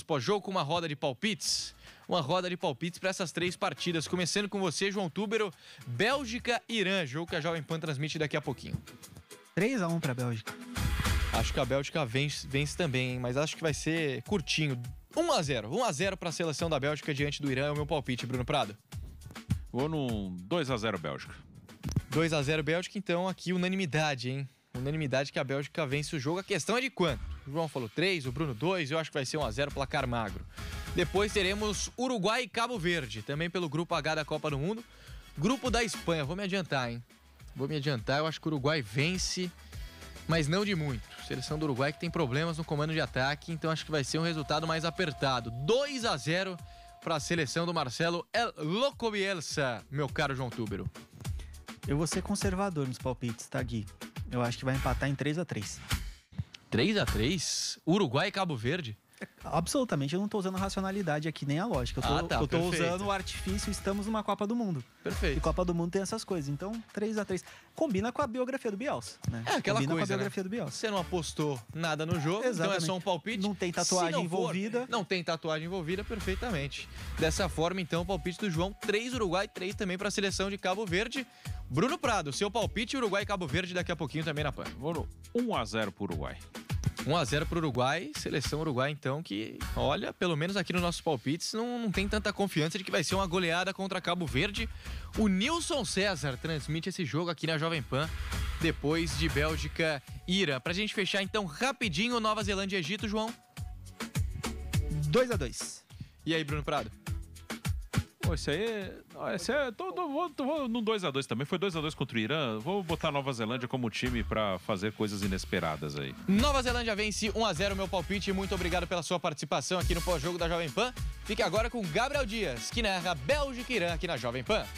pós-jogo com uma roda de palpites. Uma roda de palpites para essas 3 partidas. Começando com você, João Túbero. Bélgica e Irã, jogo que a Jovem Pan transmite daqui a pouquinho. 3-1 para a Bélgica. Acho que a Bélgica vence também, hein? Mas acho que vai ser curtinho. 1-0. 1-0 para a seleção da Bélgica diante do Irã. É o meu palpite, Bruno Prado. Vou num 2-0 Bélgica. 2-0 Bélgica, então aqui unanimidade, hein? Unanimidade que a Bélgica vence o jogo. A questão é de quanto? O João falou 3, o Bruno 2, eu acho que vai ser 1-0, placar magro. Depois teremos Uruguai e Cabo Verde, também pelo grupo H da Copa do Mundo. Grupo da Espanha, vou me adiantar, hein? Eu acho que o Uruguai vence, mas não de muito. Seleção do Uruguai que tem problemas no comando de ataque, então acho que vai ser um resultado mais apertado. 2-0 para a seleção do Marcelo El Loco Bielsa, meu caro João Túbero. Eu vou ser conservador nos palpites, tá, Gui? Eu acho que vai empatar em 3-3. 3-3? Uruguai e Cabo Verde? Absolutamente, eu não tô usando a racionalidade aqui, nem a lógica. Eu tô usando o artifício, estamos numa Copa do Mundo. Perfeito. E Copa do Mundo tem essas coisas, então 3-3. Combina com a biografia do Bielsa, né? É aquela Combina coisa, com a biografia do Bielsa. Você não apostou nada no jogo, Exatamente. Então é só um palpite. Não tem tatuagem envolvida. Não tem tatuagem envolvida, perfeitamente. Dessa forma, então, o palpite do João, 3 Uruguai, 3 também para a seleção de Cabo Verde. Bruno Prado, seu palpite, Uruguai e Cabo Verde daqui a pouquinho também na PAN. Vou no 1-0 pro Uruguai. 1-0 pro Uruguai, seleção Uruguai então que, olha, pelo menos aqui nos nossos palpites não tem tanta confiança de que vai ser uma goleada contra Cabo Verde. O Nilson César transmite esse jogo aqui na Jovem Pan, depois de Bélgica e Irã. Pra gente fechar então rapidinho, Nova Zelândia e Egito, João. 2-2. E aí, Bruno Prado? Esse é vou num 2-2 também. Foi 2-2 contra o Irã. Vou botar a Nova Zelândia como time pra fazer coisas inesperadas aí. Nova Zelândia vence 1-0, meu palpite. Muito obrigado pela sua participação aqui no pós-jogo da Jovem Pan. Fique agora com Gabriel Dias, que narra Bélgica e Irã aqui na Jovem Pan.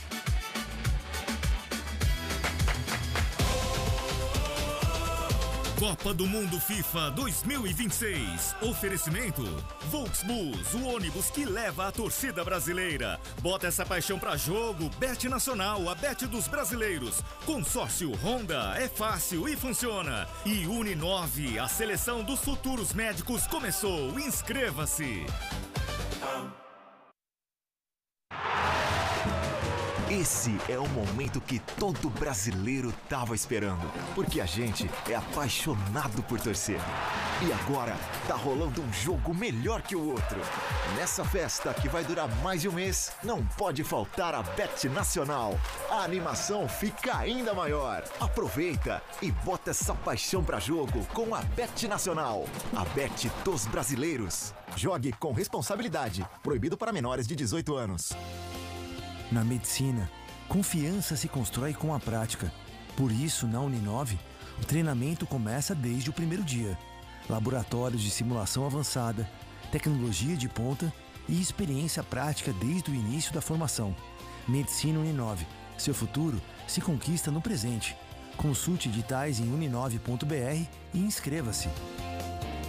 Copa do Mundo FIFA 2026. Oferecimento Volksbus, o ônibus que leva a torcida brasileira. Bota essa paixão pra jogo. Bet Nacional, a bet dos brasileiros. Consórcio Honda, é fácil e funciona. E Uninove, a seleção dos futuros médicos começou. Inscreva-se. Esse é o momento que todo brasileiro tava esperando, porque a gente é apaixonado por torcer. E agora tá rolando um jogo melhor que o outro. Nessa festa que vai durar mais de um mês, não pode faltar a Bet Nacional. A animação fica ainda maior. Aproveita e bota essa paixão pra jogo com a Bet Nacional. A Bet dos brasileiros. Jogue com responsabilidade. Proibido para menores de 18 anos. Na medicina, confiança se constrói com a prática. Por isso, na Uninove, o treinamento começa desde o primeiro dia. Laboratórios de simulação avançada, tecnologia de ponta e experiência prática desde o início da formação. Medicina Uninove. Seu futuro se conquista no presente. Consulte editais em uninove.br e inscreva-se.